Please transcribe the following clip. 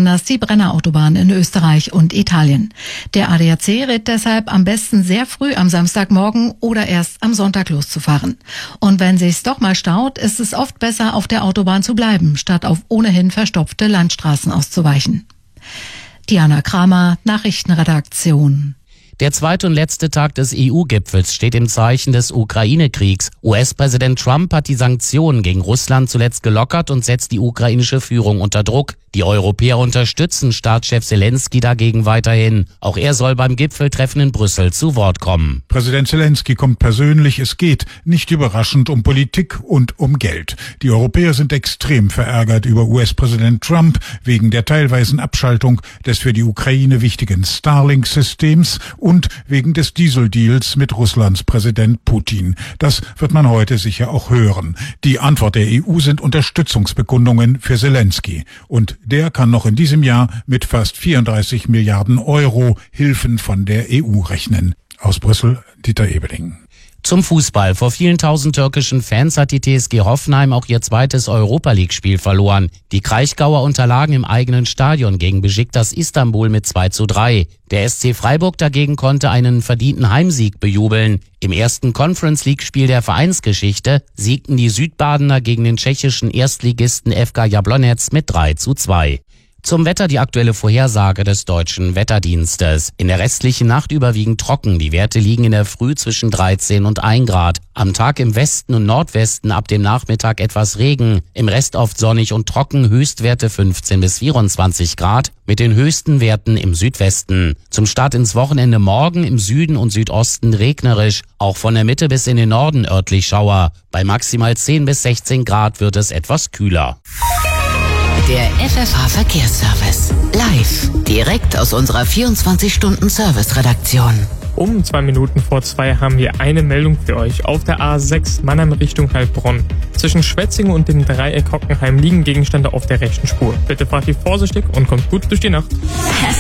besonders die Brennerautobahn in Österreich und Italien. Der ADAC rät deshalb, am besten sehr früh am Samstagmorgen oder erst am Sonntag loszufahren. Und wenn sich's doch mal staut, ist es oft besser, auf der Autobahn zu bleiben, statt auf ohnehin verstopfte Landstraßen auszuweichen. Diana Kramer, Nachrichtenredaktion. Der zweite und letzte Tag des EU-Gipfels steht im Zeichen des Ukraine-Kriegs. US-Präsident Trump hat die Sanktionen gegen Russland zuletzt gelockert und setzt die ukrainische Führung unter Druck. Die Europäer unterstützen Staatschef Zelensky dagegen weiterhin. Auch er soll beim Gipfeltreffen in Brüssel zu Wort kommen. Präsident Zelensky kommt persönlich. Es geht, nicht überraschend, um Politik und um Geld. Die Europäer sind extrem verärgert über US-Präsident Trump wegen der teilweisen Abschaltung des für die Ukraine wichtigen Starlink-Systems und wegen des Dieseldeals mit Russlands Präsident Putin. Das wird man heute sicher auch hören. Die Antwort der EU sind Unterstützungsbekundungen für Zelensky. Und der kann noch in diesem Jahr mit fast 34 Milliarden Euro Hilfen von der EU rechnen. Aus Brüssel, Dieter Ebeling. Zum Fußball. Vor vielen tausend türkischen Fans hat die TSG Hoffenheim auch ihr zweites Europa-League-Spiel verloren. Die Kraichgauer unterlagen im eigenen Stadion gegen Besiktas Istanbul mit 2:3. Der SC Freiburg dagegen konnte einen verdienten Heimsieg bejubeln. Im ersten Conference-League-Spiel der Vereinsgeschichte siegten die Südbadener gegen den tschechischen Erstligisten FK Jablonec mit 3:2. Zum Wetter die aktuelle Vorhersage des Deutschen Wetterdienstes. In der restlichen Nacht überwiegend trocken. Die Werte liegen in der Früh zwischen 13 und 1 Grad. Am Tag im Westen und Nordwesten ab dem Nachmittag etwas Regen. Im Rest oft sonnig und trocken, Höchstwerte 15 bis 24 Grad. Mit den höchsten Werten im Südwesten. Zum Start ins Wochenende morgen im Süden und Südosten regnerisch. Auch von der Mitte bis in den Norden örtlich Schauer. Bei maximal 10 bis 16 Grad wird es etwas kühler. Der FFH-Verkehrsservice. Live. Direkt aus unserer 24-Stunden-Service-Redaktion. Um 2 Minuten vor 2 haben wir eine Meldung für euch. Auf der A6 Mannheim Richtung Heilbronn. Zwischen Schwetzingen und dem Dreieck Hockenheim liegen Gegenstände auf der rechten Spur. Bitte fahrt ihr vorsichtig und kommt gut durch die Nacht.